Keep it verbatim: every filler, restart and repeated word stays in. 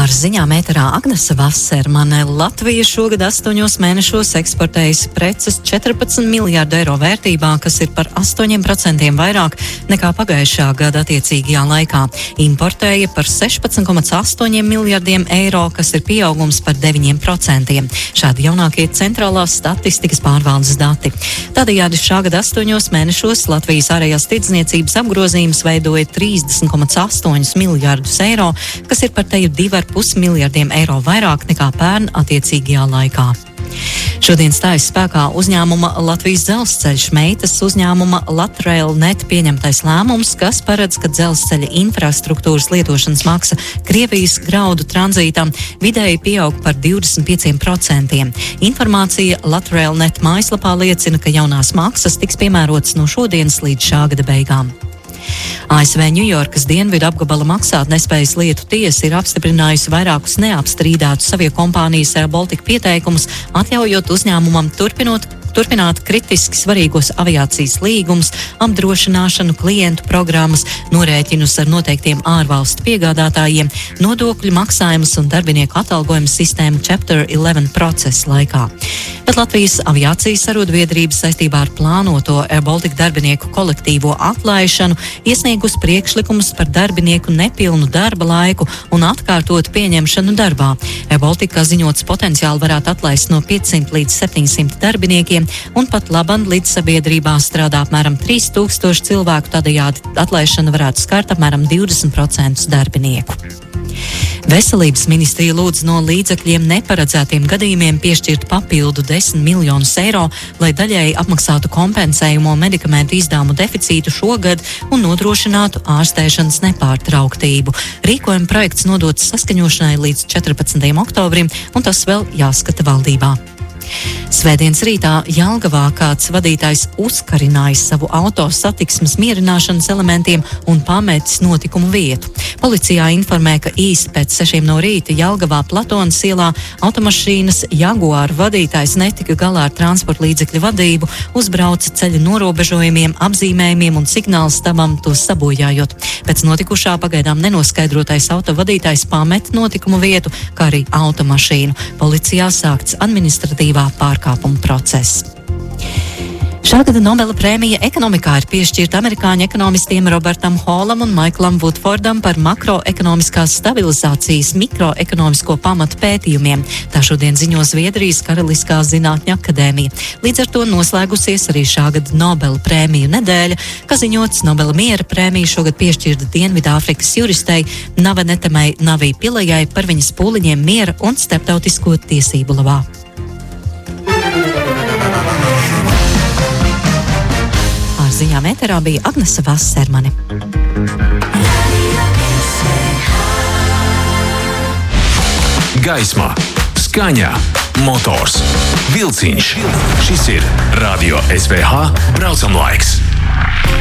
Ar ziņām ēterā Agnese Vasermane. Latvija šogad astoņos mēnešos eksportējusi preces četrpadsmit miljārdu eiro vērtībā, kas ir par astoņiem procentiem vairāk nekā pagājušā gada attiecīgajā laikā. Importēja par sešpadsmit komats astoņiem miljardiem eiro, kas ir pieaugums par deviņiem procentiem. Šādi jaunākie centrālās statistikas pārvaldes dati. Tādējādi šā gada astoņos mēnešos Latvijas ārējās tirdzniecības apgrozījums veidoja trīsdesmit komats astoņus miljardus eiro, kas ir par teju divi ar pus miljardiem eiro vairāk nekā pērn attiecīgajā laikā. Šodien stājas spēkā uzņēmuma Latvijas dzelzceļš meitas uzņēmuma Latrail.net pieņemtais lēmums, kas paredz, ka dzelzceļa infrastruktūras lietošanas maksa Krievijas graudu tranzītam vidēji pieaug par divdesmit pieciem procentiem. Informācija Latrail.net mājaslapā liecina, ka jaunās maksas tiks piemērotas no šodienas līdz šā gada beigām. A S V Ņujorkas dienvidu apgabala maksātnespējas lietu tiesa ir apstiprinājusi vairākus neapstrīdētus aviokompānijas Air Baltica pieteikumus, atļaujot uzņēmumam turpinot Turpināt kritiski svarīgos aviācijas līgumus, apdrošināšanu, klientu programmas, norēķinus ar noteiktiem ārvalstu piegādātājiem, nodokļu maksājumus un darbinieku atalgojumu sistēmu Chapter eleven procesa laikā. Bet Latvijas aviācijas arotbiedrības saistībā ar plānoto Air Baltica darbinieku kolektīvo atlaišanu iesniegus priekšlikumus par darbinieku nepilnu darba laiku un atkārtotu pieņemšanu darbā. Air Baltica ziņots potenciāli varētu atlaist no piecsimt līdz septiņsimt darbiniekiem, un pat labam līdz sabiedrībā strādā apmēram trīs tūkstoši cilvēku, tādējādi atlaišana varētu skart apmēram divdesmit procentus darbinieku. Veselības ministrija lūdz no līdzekļiem neparedzētiem gadījumiem piešķirt papildu desmit miljonus eiro, lai daļēji apmaksātu kompensējumo medikamentu izdevumu deficītu šogad un nodrošinātu ārstēšanas nepārtrauktību. Rīkojuma projekts nodots saskaņošanai līdz četrpadsmitajam oktobrim, un tas vēl jāskata valdībā. Svētdienas rītā Jelgavā kāds vadītājs uzkarinājis savu auto satiksmes mierināšanas elementiem un pametis notikumu vietu. Policijā informē, ka īsi pēc sešiem no rīta Jelgavā Platonas ielā automašīnas Jaguar vadītājs netika galā ar transporta līdzekļu vadību, uzbrauca ceļa norobežojumiem, apzīmējumiem un signāla stabam, tos sabojājot. Pēc notikušā pagaidām nenoskaidrotais autovadītājs pamet notikumu vietu, kā arī automašīnu. Policijā sākts administratīvā pārkāpuma process. Šā gada Nobela prēmija ekonomikā ir piešķirta amerikāņu ekonomistiem Robertam Hallam un Maiklam Woodfordam par makroekonomiskās stabilizācijas mikroekonomisko pamatu pētījumiem. Tā šodien ziņo Zviedrijas Karaliskā zinātņu akadēmija. Līdz ar to noslēgusies arī šā gada Nobela prēmiju nedēļa, kā ziņots Nobela miera prēmija šogad piešķirta Dienvidāfrikas juristei Navenetamai Navī Pilejai par viņas pūliņiem miera un starptautisko tiesību labā. Ziņām ēterā bija Agnese Vasermane. Gaismā, skaņā, motors, vilciņš. Šis ir Radio S V H braucamlaiks.